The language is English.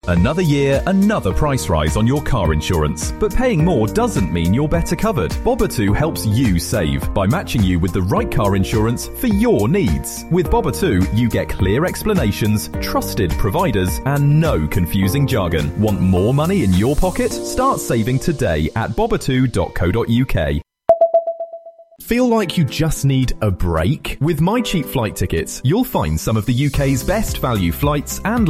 Another year, another price rise on your car insurance. But paying more doesn't mean you're better covered. Boba2 helps you save by matching you with the right car insurance for your needs. With Boba2, you get clear explanations, trusted providers, and no confusing jargon. Want more money in your pocket? Start saving today at boba2.co.uk. Feel like you just need a break? With My Cheap Flight Tickets, you'll find some of the UK's best value flights and